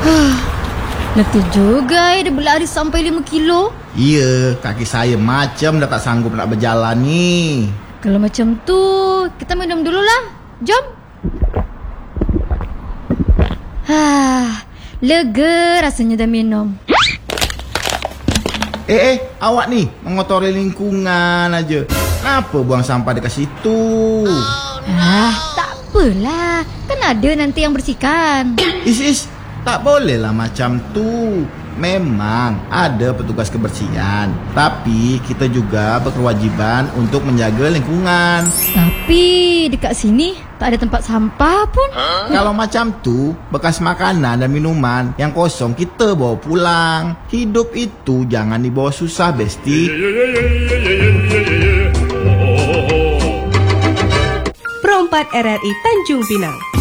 Letih juga dia berlari sampai 5 kilo. Iya, kaki saya macam dah tak sanggup nak berjalan ni. Kalau macam tu, kita minum dulu lah. Jom. Lega rasanya dah minum. Awak ni mengotori lingkungan aja. Kenapa buang sampah dekat situ? Tak apalah. Kan ada nanti yang bersihkan. Is, tak bolehlah macam tu. Memang ada petugas kebersihan, tapi kita juga berkewajiban untuk menjaga lingkungan. Tapi dekat sini tak ada tempat sampah pun. Kalau macam tu, bekas makanan dan minuman yang kosong kita bawa pulang. Hidup itu jangan dibawa susah, Besti. Pro 4 RRI Tanjung Pinang.